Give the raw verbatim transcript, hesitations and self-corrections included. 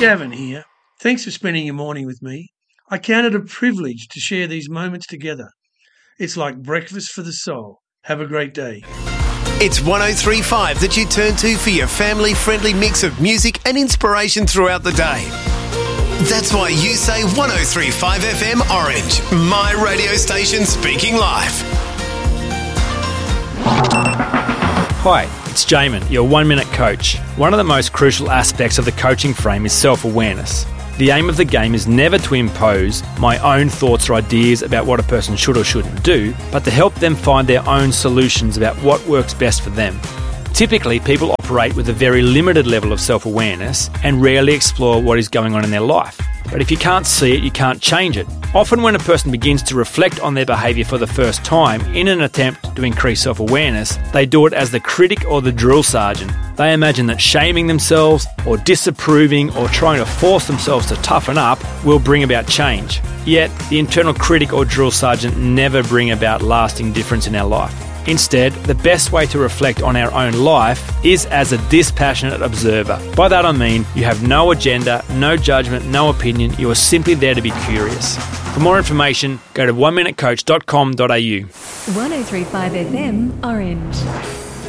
Gavin here. Thanks for spending your morning with me. I count it a privilege to share these moments together. It's like breakfast for the soul. Have a great day. It's one oh three point five that you turn to for your family-friendly mix of music and inspiration throughout the day. That's why you say one oh three point five F M Orange, my radio station speaking life. Hi, it's Jamin, your one-minute coach. One of the most crucial aspects of the coaching frame is self-awareness. The aim of the game is never to impose my own thoughts or ideas about what a person should or shouldn't do, but to help them find their own solutions about what works best for them. Typically, people operate with a very limited level of self-awareness and rarely explore what is going on in their life. But if you can't see it, you can't change it. Often when a person begins to reflect on their behaviour for the first time in an attempt to increase self-awareness, they do it as the critic or the drill sergeant. They imagine that shaming themselves or disapproving or trying to force themselves to toughen up will bring about change. Yet, the internal critic or drill sergeant never bring about lasting difference in our life. Instead, the best way to reflect on our own life is as a dispassionate observer. By that I mean you have no agenda, no judgment, no opinion. You are simply there to be curious. For more information, go to one minute coach dot com dot a u. one oh three point five F M Orange.